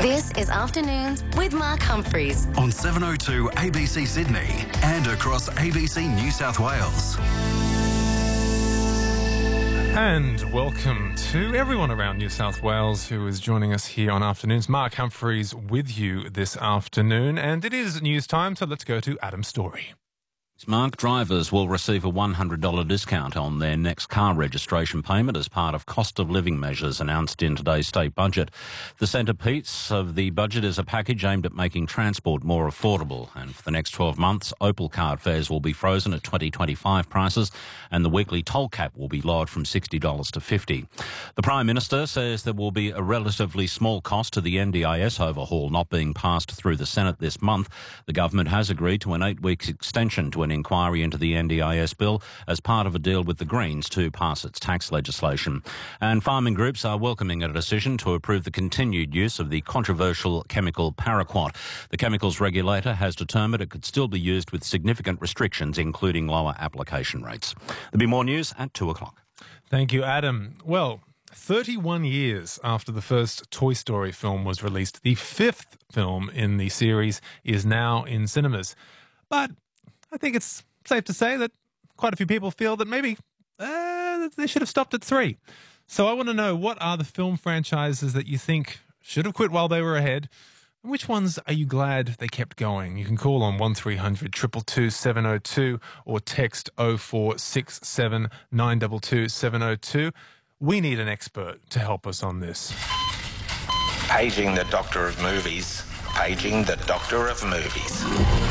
This is Afternoons with Mark Humphreys. On 702 ABC Sydney and across ABC New South Wales. And welcome to everyone around New South Wales who is joining us here on Afternoons. Mark Humphreys with you this afternoon. And it is news time, so let's go to Adam's story. Mark, drivers will receive a $100 discount on their next car registration payment as part of cost of living measures announced in today's state budget. The centrepiece of the budget is a package aimed at making transport more affordable. And for the next 12 months, Opal card fares will be frozen at 2025 prices and the weekly toll cap will be lowered from $60 to $50. The Prime Minister says there will be a relatively small cost to the NDIS overhaul not being passed through the Senate this month. The government has agreed to an 8-week extension to an inquiry into the NDIS bill as part of a deal with the Greens to pass its tax legislation. And farming groups are welcoming a decision to approve the continued use of the controversial chemical paraquat. The chemicals regulator has determined it could still be used with significant restrictions, including lower application rates. There'll be more news at 2 o'clock. Thank you, Adam. Well, 31 years after the first Toy Story film was released, the fifth film in the series is now in cinemas. But I think it's safe to say that quite a few people feel that maybe they should have stopped at 3. So I want to know, what are the film franchises that you think should have quit while they were ahead? And which ones are you glad they kept going? You can call on 1300 222 702 or text 0467 922 702. We need an expert to help us on this. Paging the Doctor of Movies. Paging the Doctor of Movies.